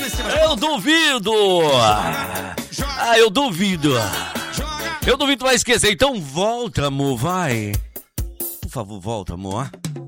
Eu duvido. Eu duvido. Eu duvido que vai esquecer. Então volta, amor, vai. Por favor, volta, amor.